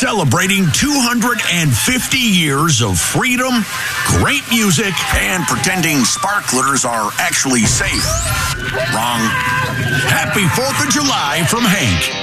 celebrating 250 years of freedom, great music, and pretending sparklers are actually safe. Wrong. Happy 4th of July from Hank.